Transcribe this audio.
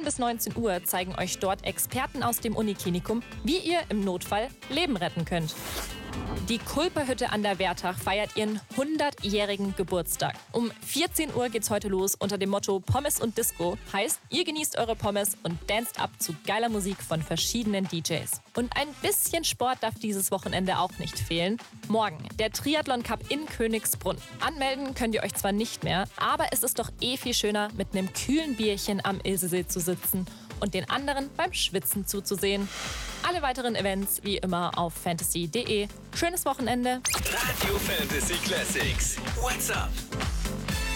bis 19 Uhr zeigen euch dort Experten aus dem Uniklinikum, wie ihr im Notfall Leben retten könnt. Die Kulperhütte an der Wertach feiert ihren 100-jährigen Geburtstag. Um 14 Uhr geht's heute los unter dem Motto Pommes und Disco. Heißt, ihr genießt eure Pommes und danced ab zu geiler Musik von verschiedenen DJs. Und ein bisschen Sport darf dieses Wochenende auch nicht fehlen. Morgen der Triathlon Cup in Königsbrunn. Anmelden könnt ihr euch zwar nicht mehr, aber es ist doch viel schöner, mit einem kühlen Bierchen am Ilsesee zu sitzen und den anderen beim Schwitzen zuzusehen. Alle weiteren Events wie immer auf fantasy.de. Schönes Wochenende. Radio Fantasy Classics. What's up?